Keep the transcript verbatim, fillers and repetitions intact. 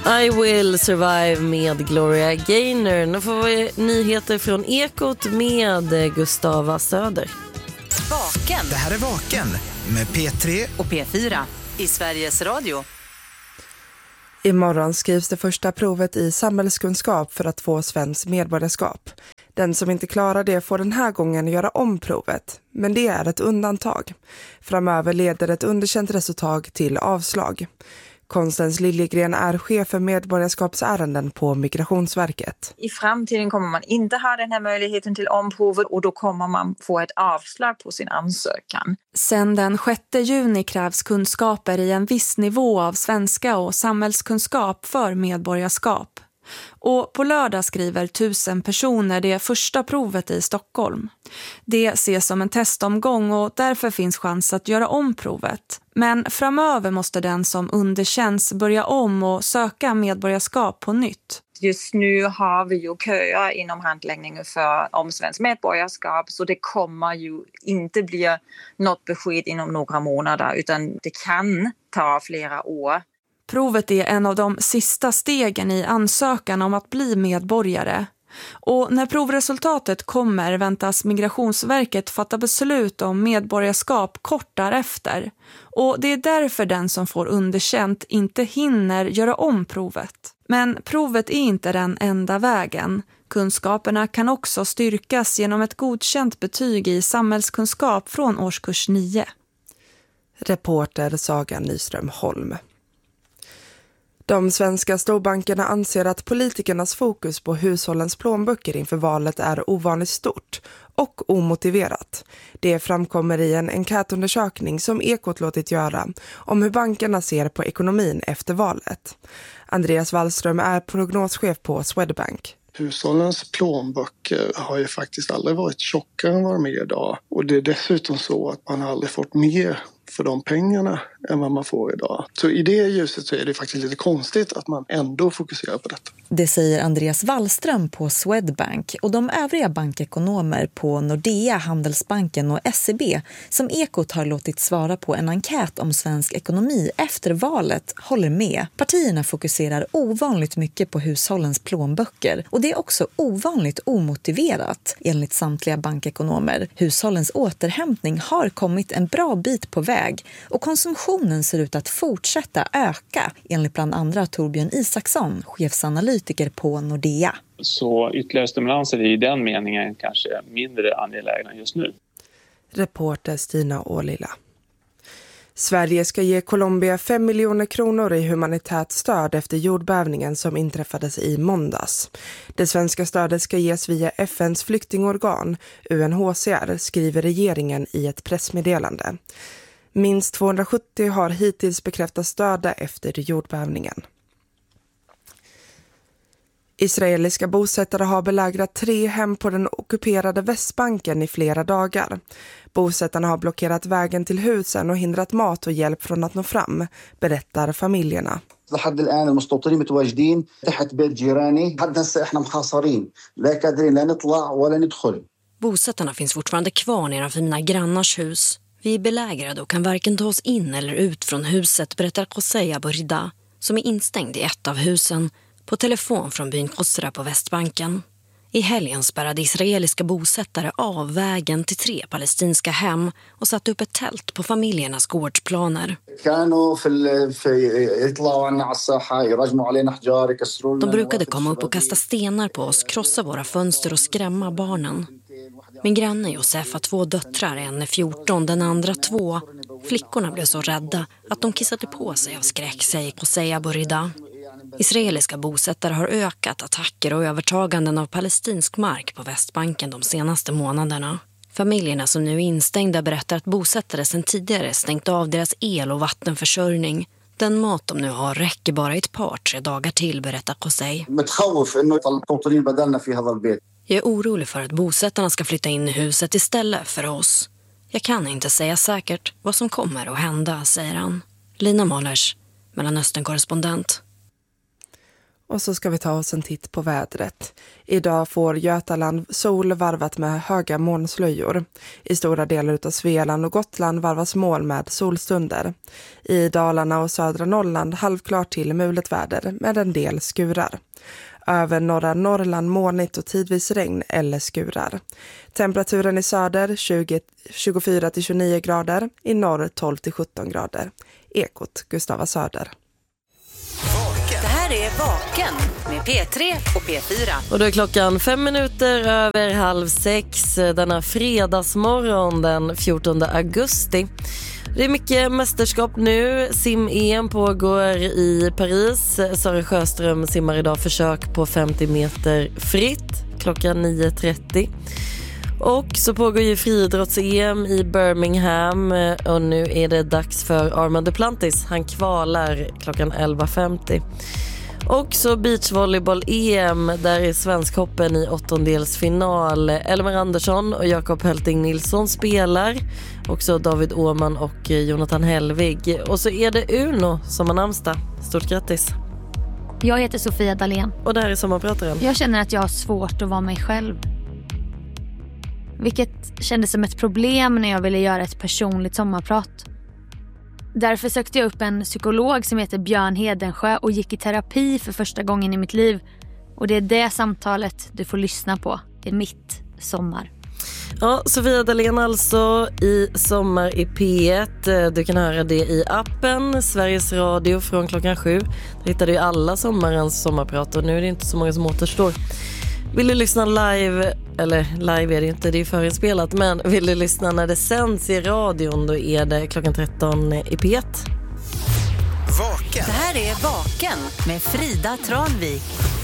I will survive med Gloria Gaynor. Nu får vi nyheter från Ekot med Gustava Söder. Vaken. Det här är Vaken med P tre och P fyra i Sveriges Radio. Imorgon skrivs det första provet i samhällskunskap för att få svensk medborgarskap. Den som inte klarar det får den här gången göra om provet, men det är ett undantag. Framöver leder ett underkänt resultat till avslag. Konstens Liljegren är chef för medborgarskapsärenden på Migrationsverket. I framtiden kommer man inte ha den här möjligheten till omprovet och då kommer man få ett avslag på sin ansökan. Sen den sjätte juni krävs kunskaper i en viss nivå av svenska och samhällskunskap för medborgarskap. Och på lördag skriver tusen personer det första provet i Stockholm. Det ses som en testomgång och därför finns chans att göra om provet. Men framöver måste den som underkänns börja om och söka medborgarskap på nytt. Just nu har vi ju köer inom handläggningen för om svensk medborgarskap, så det kommer ju inte bli något besked inom några månader utan det kan ta flera år. Provet är en av de sista stegen i ansökan om att bli medborgare. Och när provresultatet kommer väntas Migrationsverket fatta beslut om medborgarskap kort därefter. Och det är därför den som får underkänt inte hinner göra om provet. Men provet är inte den enda vägen. Kunskaperna kan också styrkas genom ett godkänt betyg i samhällskunskap från årskurs nio. Reporter Saga Nyström Holm. De svenska storbankerna anser att politikernas fokus på hushållens plånböcker inför valet är ovanligt stort och omotiverat. Det framkommer i en enkätundersökning som Ekot låtit göra om hur bankerna ser på ekonomin efter valet. Andreas Wallström är prognoschef på Swedbank. Hushållens plånböcker har ju faktiskt aldrig varit tjockare än vad de är idag. Och det är dessutom så att man har aldrig fått mer för de pengarna än vad man får idag. Så i det ljuset så är det faktiskt lite konstigt att man ändå fokuserar på detta. Det säger Andreas Wallström på Swedbank och de övriga bankekonomer på Nordea, Handelsbanken och S E B som Ekot har låtit svara på en enkät om svensk ekonomi efter valet håller med. Partierna fokuserar ovanligt mycket på hushållens plånböcker och det är också ovanligt omotiverat enligt samtliga bankekonomer. Hushållens återhämtning har kommit en bra bit på väg och konsumtionen ser ut att fortsätta öka enligt bland andra Torbjörn Isaksson, chefsanalytiker på Nordea. Så ytterligare stimulanser i den meningen kanske mindre angelägna just nu. Reporter Stina Ålilla. Sverige ska ge Colombia fem miljoner kronor i humanitärt stöd efter jordbävningen som inträffades i måndags. Det svenska stödet ska ges via F N:s flyktingorgan U N H C R, skriver regeringen i ett pressmeddelande. Minst tvåhundrasjuttio har hittills bekräftat stöd efter jordbävningen. Israeliska bosättare har belägrat tre hem på den ockuperade Västbanken i flera dagar. Bosättarna har blockerat vägen till husen och hindrat mat och hjälp från att nå fram, berättar familjerna. لحد الآن المستوطنين متواجدين تحت بيت جيراني حد هسه احنا محاصرين لا قادرين لا نطلع ولا ندخل. Bosättarna finns fortfarande kvar nedanför mina grannars hus. Vi är belägrade och kan varken ta oss in eller ut från huset, berättar Qosei Aburida, som är instängd i ett av husen på telefon från byn Qosra på Västbanken. I helgen spärrade israeliska bosättare av vägen till tre palestinska hem och satte upp ett tält på familjernas gårdsplaner. De brukade komma upp och kasta stenar på oss, krossa våra fönster och skrämma barnen. Min granne Josef har två döttrar, en är fjorton, den andra två. Flickorna blev så rädda att de kissade på sig av skräck, säger Qosei Aburida. Israeliska bosättare har ökat attacker och övertaganden av palestinsk mark på Västbanken de senaste månaderna. Familjerna som nu är instängda berättar att bosättare sedan tidigare stängt av deras el- och vattenförsörjning. Den mat de nu har räcker bara ett par, tre dagar till, berättar Qosei. Jag är orolig för att bosättarna ska flytta in i huset istället för oss. Jag kan inte säga säkert vad som kommer att hända, säger han. Lina Målers, Mellanöstern-korrespondent. Och så ska vi ta oss en titt på vädret. Idag får Götaland sol varvat med höga molnslöjor. I stora delar av Svealand och Gotland varvas moln med solstunder. I Dalarna och södra Norrland halvklart till mulet väder med en del skurar. Över norra Norrland molnigt och tidvis regn eller skurar. Temperaturen i söder tjugo, tjugofyra till tjugonio grader, i norr tolv till sjutton grader. Ekot, Gustava Söder. Det här är Vaken med P tre och P fyra. Och då är klockan fem minuter över halv sex denna fredagsmorgon den fjortonde augusti. Det är mycket mästerskap nu. Sim-E M pågår i Paris. Sara Sjöström simmar idag försök på femtio meter fritt klockan nio trettio. Och så pågår ju friidrotts-E M i Birmingham och nu är det dags för Armand Duplantis. Han kvalar klockan elva femtio. Och så beachvolleyboll-E M, där är svenskhoppen i åttondelsfinal. Elmer Andersson och Jakob Hölting Nilsson spelar. Också David Åman och Jonathan Hellvig. Och så är det Uno som har namnsdag. Stort grattis. Jag heter Sofia Dalén. Och det här är Sommarprataren. Jag känner att jag har svårt att vara mig själv. Vilket kändes som ett problem när jag ville göra ett personligt sommarprat. Därför sökte jag upp en psykolog som heter Björn Hedensjö och gick i terapi för första gången i mitt liv. Och det är det samtalet du får lyssna på i mitt sommar. Ja, Sofia Dalén alltså i Sommar i P ett. Du kan höra det i appen Sveriges Radio från klockan sju. Där hittar du alla sommarens sommarprat och nu är det inte så många som återstår. Vill du lyssna live, eller live är det inte, det är förinspelat, men vill du lyssna när det sänds i radion, då är det klockan tretton i P ett. Vaken. Det här är Vaken med Frida Tranvik.